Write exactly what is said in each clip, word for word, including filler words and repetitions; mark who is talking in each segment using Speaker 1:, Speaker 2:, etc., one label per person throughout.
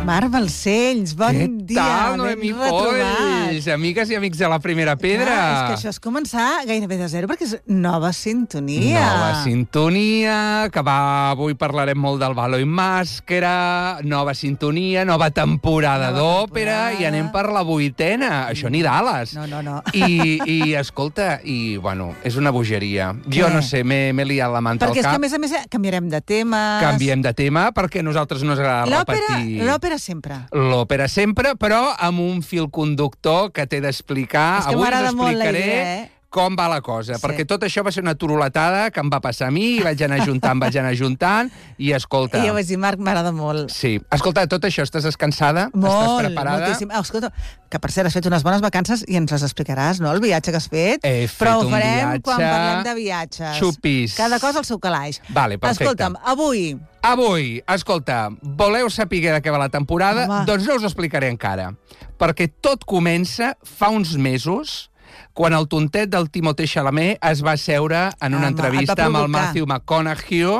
Speaker 1: Marc Balcells, bon
Speaker 2: Què
Speaker 1: dia.
Speaker 2: tal, Noemí Polls? Amigues i amics de la Primera Pedra.
Speaker 1: Clar, és que això és començar gairebé de zero, perquè és nova sintonia.
Speaker 2: Nova sintonia, que va, avui parlarem molt del Baló i Màscara, nova sintonia, nova temporada d'òpera, i anem per la vuitena. Això ni d'ales.
Speaker 1: No, no, no.
Speaker 2: I, i escolta, i, bueno, és una bogeria.
Speaker 1: Què?
Speaker 2: Jo no sé, m'he liat la manta al
Speaker 1: Perquè és
Speaker 2: cap.
Speaker 1: que, a més a més, canviarem de temes.
Speaker 2: Canviem de tema, perquè a nosaltres no ens agrada repetir...
Speaker 1: L'òpera sempre.
Speaker 2: L'òpera sempre, però amb un fil conductor que t'he d'explicar.
Speaker 1: És que
Speaker 2: Avui us
Speaker 1: m'agrada molt la
Speaker 2: explicaré
Speaker 1: idea, eh?
Speaker 2: com va la cosa,
Speaker 1: Sí.
Speaker 2: perquè tot això va ser una turuletada que em va passar a mi, i vaig anar juntant, vaig anar juntant, i escolta...
Speaker 1: I ja vaig dir, Marc, m'agrada molt.
Speaker 2: Sí. Escolta, tot això, estàs descansada?
Speaker 1: Molt,
Speaker 2: estàs preparada?
Speaker 1: moltíssim. Ah, escolta, que per cert, has fet unes bones vacances i ens les explicaràs, no?, el viatge que has fet.
Speaker 2: He fet
Speaker 1: Però ho
Speaker 2: un
Speaker 1: farem
Speaker 2: viatge...
Speaker 1: quan parlem de viatges.
Speaker 2: Xupis.
Speaker 1: Cada cosa al seu calaix.
Speaker 2: Vale, perfecte.
Speaker 1: Escolta'm, avui...
Speaker 2: Avui, escolta, voleu saber de què va la temporada?
Speaker 1: Home.
Speaker 2: Doncs no us ho explicaré encara. Perquè tot comença fa uns mesos, quan el tontet del Timothée Chalamet es va seure en una
Speaker 1: Home,
Speaker 2: entrevista
Speaker 1: et va
Speaker 2: amb el
Speaker 1: provocar.
Speaker 2: Matthew McConaughey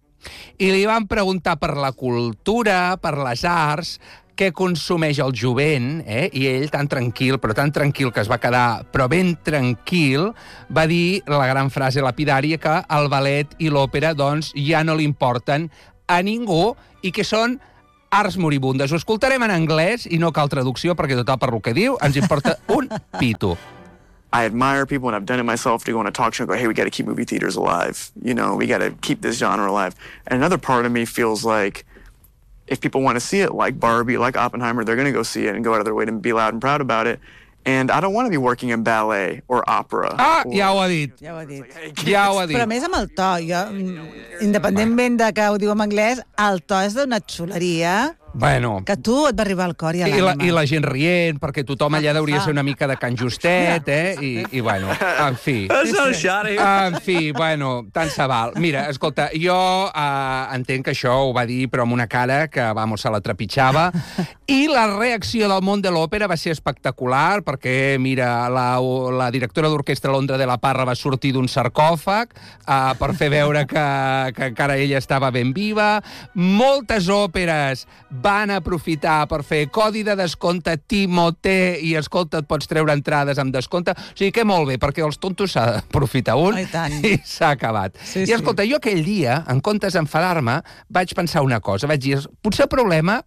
Speaker 2: i li van preguntar per la cultura, per les arts, què consumeix el jovent, eh? I ell, tan tranquil, però tan tranquil que es va quedar, però ben tranquil, va dir la gran frase lapidària que el ballet i l'òpera, doncs, ja no li importen a ningú i que són arts moribundes. Ho escoltarem en anglès i no cal traducció, perquè total per lo que diu ens importa un pito.
Speaker 3: I admire people, and I've done it myself, to go on a talk show and go, hey, we got to keep movie theaters alive. You know, we got to keep this genre alive. And another part of me feels like if people want to see it like Barbie, like Oppenheimer, they're going to go see it and go out of their way to be loud and proud about it. And I don't want to be working in ballet or opera.
Speaker 2: Ah,
Speaker 3: or...
Speaker 2: ja ho ha dit.
Speaker 1: Ja ho ha dit.
Speaker 2: Ja ho ha dit.
Speaker 1: Però a més amb el to, jo, mm, independentment de que ho diu en anglès, el to és d'una xuleria
Speaker 2: Bueno,
Speaker 1: que a tu et va arribar al cor i a
Speaker 2: I la,
Speaker 1: l'ànima.
Speaker 2: I la gent rient, perquè tothom allà hauria ser una mica de Can Justet, eh? I, i bueno, en fi.
Speaker 4: That's not a shot here.
Speaker 2: En fi, bueno, tant se val. Mira, escolta, jo uh, entenc que això ho va dir, però amb una cara que, vamos, se la trepitjava. I la reacció del món de l'òpera va ser espectacular, perquè, mira, la, la directora d'orquestra Londra de la Parra va sortir d'un sarcòfag uh, per fer veure que, que encara ella estava ben viva. Moltes òperes van aprofitar per fer codi de descompte Timothée i, escolta, et pots treure entrades amb descompte. O sigui que molt bé, perquè els tontos s'ha d'aprofitar un
Speaker 1: Oh, i tant.
Speaker 2: i s'ha acabat.
Speaker 1: Sí,
Speaker 2: I, escolta, jo aquell dia, en comptes d'enfadar-me, vaig pensar una cosa. Vaig dir, potser el problema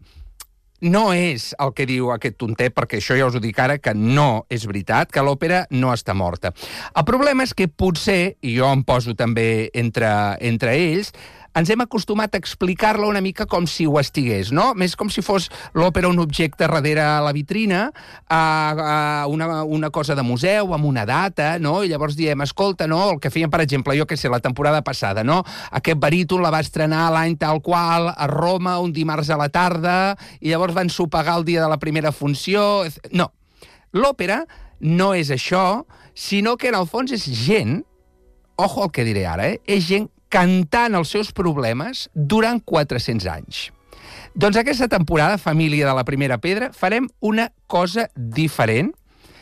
Speaker 2: no és el que diu aquest tontet, perquè això ja us ho dic ara, que no és veritat, que l'òpera no està morta. El problema és que potser, i jo em poso també entre, entre ells, ens hem acostumat a explicar-la una mica com si ho estigués, no? Més com si fos l'òpera un objecte darrere la vitrina, a, a una, una cosa de museu, amb una data, no? I llavors diem, escolta, no? El que feien, per exemple, jo que sé, la temporada passada, no? Aquest baríton la va estrenar l'any tal qual a Roma, un dimarts a la tarda, i llavors van sopegar el dia de la primera funció... No. L'òpera no és això, sinó que en el fons és gent, ojo el que diré ara, eh? És gent cantant els seus problemes durant quatre-cents anys. Doncs aquesta temporada, família de la Primera Pedra, farem una cosa diferent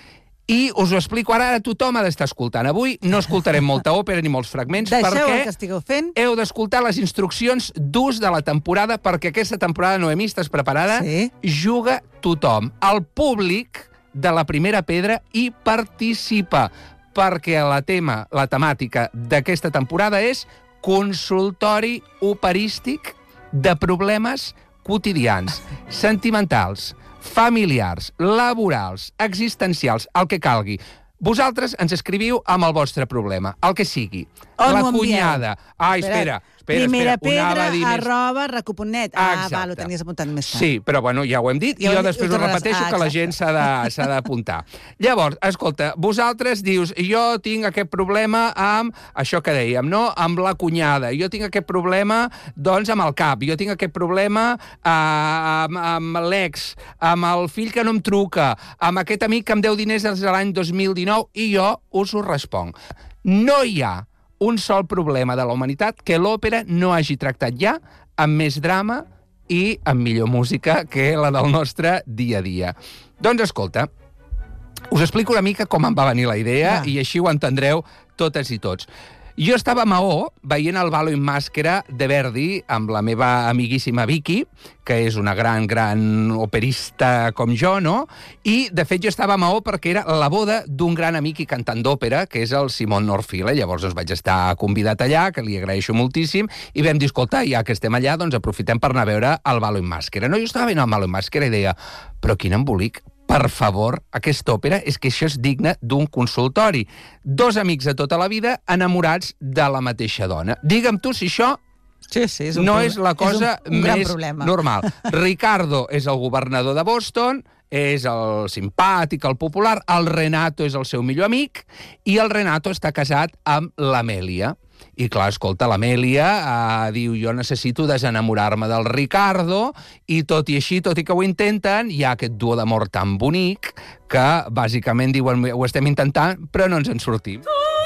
Speaker 2: i us ho explico ara. Ara tothom ha d'estar escoltant. Avui no escoltarem molta òpera ni molts fragments.
Speaker 1: Deixeu
Speaker 2: perquè
Speaker 1: el que estigueu fent.
Speaker 2: heu d'escoltar les instruccions d'ús de la temporada, perquè aquesta temporada, Noemí, estàs preparada?
Speaker 1: Sí.
Speaker 2: Juga tothom. El públic de la Primera Pedra hi participa, perquè la tema, la temàtica d'aquesta temporada és consultori operístic de problemes quotidians, sentimentals, familiars, laborals, existencials, el que calgui. Vosaltres ens escriviu amb el vostre problema, el que sigui.
Speaker 1: On
Speaker 2: la
Speaker 1: ho envieu?
Speaker 2: cunyada. Ai, espera, espera,
Speaker 1: Primera
Speaker 2: espera. Ho anava
Speaker 1: pedra,
Speaker 2: a dir més...
Speaker 1: arroba, recuponet. Ah,
Speaker 2: Exacte.
Speaker 1: va, ho tenies apuntat més tard.
Speaker 2: Sí, però bueno, ja ho hem dit,
Speaker 1: Ja
Speaker 2: i
Speaker 1: ho
Speaker 2: jo
Speaker 1: hem dit,
Speaker 2: després
Speaker 1: ho
Speaker 2: ho
Speaker 1: tornaràs-
Speaker 2: repeteixo,
Speaker 1: ah,
Speaker 2: que la
Speaker 1: exacte.
Speaker 2: gent s'ha de- s'ha d'apuntar. Llavors, escolta, vosaltres dius, jo tinc aquest problema amb això que dèiem, no? Amb la cunyada. Jo tinc aquest problema, doncs, amb el cap. Jo tinc aquest problema eh, amb, amb l'ex, amb el fill que no em truca, amb aquest amic que em deu diners des de l'any dos mil dinou, i jo us ho responc. No hi ha un sol problema de la humanitat que l'òpera no hagi tractat ja amb més drama i amb millor música que la del nostre dia a dia. Doncs escolta, us explico una mica com em va venir la idea
Speaker 1: Va.
Speaker 2: i així ho entendreu totes i tots. Jo estava a Maó veient el Ballo in Maschera de Verdi amb la meva amiguíssima Vicky, que és una gran, gran operista com jo, no? I, de fet, jo estava a Maó perquè era la boda d'un gran amic i cantant d'òpera, que és el Simon Norfila. Llavors doncs, vaig estar convidat allà, que li agraeixo moltíssim, i vam dir, escolta, ja que estem allà, doncs aprofitem per anar a veure el Ballo in Maschera. No, jo estava veient el Ballo in Maschera i deia, però quin embolic, per favor, aquesta òpera és que això és digne d'un consultori. Dos amics de tota la vida enamorats de la mateixa dona. Digue'm tu si això
Speaker 1: Sí, sí, és un
Speaker 2: no
Speaker 1: problema.
Speaker 2: és la cosa
Speaker 1: és un, un gran
Speaker 2: més
Speaker 1: problema.
Speaker 2: normal. Ricardo és el governador de Boston, és el simpàtic, el popular, el Renato és el seu millor amic, i el Renato està casat amb l'Amèlia. I clar, escolta, l'Amèlia eh, diu, jo necessito desenamorar-me del Ricardo, i tot i així, tot i que ho intenten, hi ha aquest duo d'amor tan bonic que, bàsicament, diuen, ho estem intentant, però no ens en sortim.